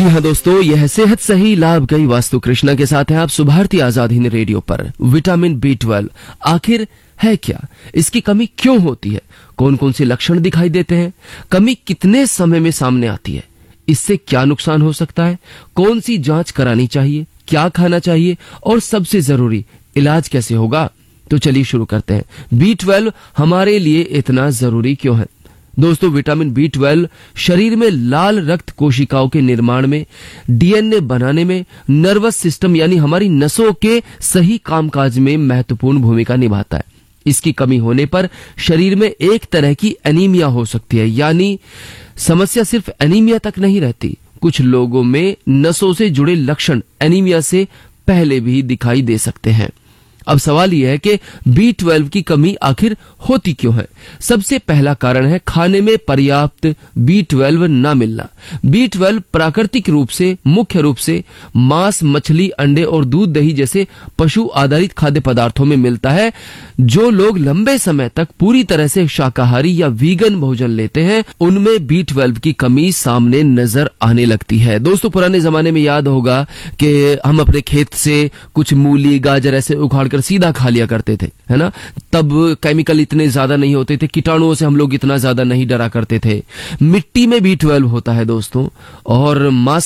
जी हाँ दोस्तों, यह सेहत सही लाभ गई वास्तु कृष्णा के साथ हैं आप सुभारती आजाद हिंद रेडियो पर। विटामिन B12 आखिर है क्या, इसकी कमी क्यों होती है, कौन कौन से लक्षण दिखाई देते हैं, कमी कितने समय में सामने आती है, इससे क्या नुकसान हो सकता है, कौन सी जांच करानी चाहिए, क्या खाना चाहिए और सबसे जरूरी इलाज कैसे होगा। तो चलिए शुरू करते हैं। B12 हमारे लिए इतना जरूरी क्यों है। दोस्तों, विटामिन B12 शरीर में लाल रक्त कोशिकाओं के निर्माण में, DNA बनाने में, नर्वस सिस्टम यानी हमारी नसों के सही कामकाज में महत्वपूर्ण भूमिका निभाता है। इसकी कमी होने पर शरीर में एक तरह की एनीमिया हो सकती है, यानी समस्या सिर्फ एनीमिया तक नहीं रहती, कुछ लोगों में नसों से जुड़े लक्षण एनीमिया से पहले भी दिखाई दे सकते हैं। अब सवाल यह है कि B12 की कमी आखिर होती क्यों है। सबसे पहला कारण है खाने में पर्याप्त B12 न मिलना। B12 प्राकृतिक रूप से मुख्य रूप से मांस, मछली, अंडे और दूध, दही जैसे पशु आधारित खाद्य पदार्थों में मिलता है। जो लोग लंबे समय तक पूरी तरह से शाकाहारी या वीगन भोजन लेते हैं, उनमें B12 की कमी सामने नजर आने लगती है। दोस्तों, पुराने जमाने में याद होगा कि हम अपने खेत से कुछ मूली, गाजर ऐसे उखाड़ कर सीधा खा लिया करते थे, है ना। तब केमिकल इतने ज्यादा नहीं होते थे, कीटाणुओं से हम लोग इतना ज्यादा नहीं डरा करते थे। मिट्टी में B12 होता है दोस्तों, और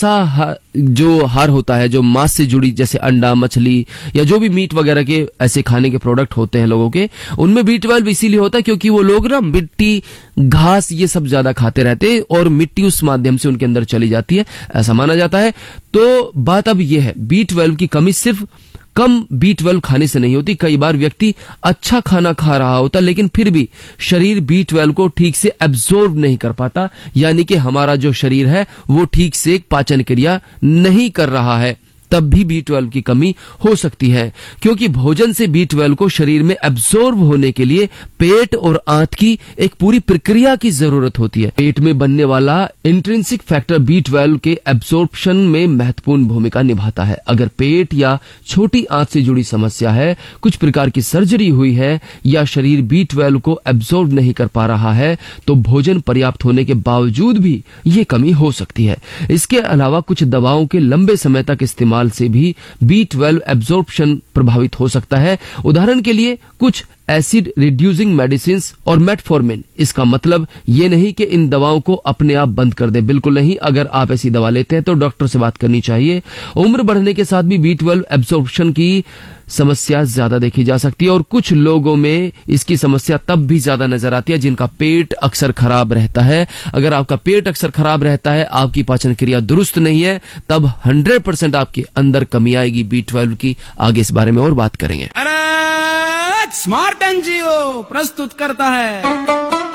जो हार होता है, जो मांस से जुड़ी जैसे अंडा, मछली या जो भी मीट वगैरह के ऐसे खाने के प्रोडक्ट होते हैं लोगों के, उनमें B12 इसीलिए होता है क्योंकि वो लोग ना मिट्टी, घास ये सब ज्यादा खाते रहते हैं और मिट्टी उस माध्यम से उनके अंदर चली जाती है, ऐसा माना जाता है। तो बात अब यह है, B12 की कमी सिर्फ कम B12 खाने से नहीं होती। कई बार व्यक्ति अच्छा खाना खा रहा होता लेकिन फिर भी शरीर B12 को ठीक से एब्जॉर्ब नहीं कर पाता, यानी कि हमारा जो शरीर है वो ठीक से पाचन क्रिया नहीं कर रहा है, तब भी B12 की कमी हो सकती है। क्योंकि भोजन से B12 को शरीर में एब्जॉर्ब होने के लिए पेट और आंत की एक पूरी प्रक्रिया की जरूरत होती है। पेट में बनने वाला इंट्रिंसिक फैक्टर B12 के एब्जॉर्प्शन में महत्वपूर्ण भूमिका निभाता है। अगर पेट या छोटी आंत से जुड़ी समस्या है, कुछ प्रकार की सर्जरी हुई है या शरीर B12 को एब्जॉर्ब नहीं कर पा रहा है, तो भोजन पर्याप्त होने के बावजूद भी ये कमी हो सकती है। इसके अलावा कुछ दवाओं के लंबे समय तक इस्तेमाल से भी B12 एब्जॉर्प्शन प्रभावित हो सकता है। उदाहरण के लिए कुछ एसिड रिड्यूसिंग मेडिसिन और मेटफॉर्मिन। इसका मतलब ये नहीं कि इन दवाओं को अपने आप बंद कर दे, बिल्कुल नहीं। अगर आप ऐसी दवा लेते हैं तो डॉक्टर से बात करनी चाहिए। उम्र बढ़ने के साथ भी B12 एब्जॉर्प्शन की समस्या ज्यादा देखी जा सकती है और कुछ लोगों में इसकी समस्या तब भी ज्यादा नजर आती है जिनका पेट अक्सर खराब रहता है। अगर आपका पेट अक्सर खराब रहता है, आपकी पाचन क्रिया दुरुस्त नहीं है, तब 100% आपके अंदर कमी आएगी B12 की। आगे इस बारे में और बात करेंगे। स्मार्ट एनजीओ प्रस्तुत करता है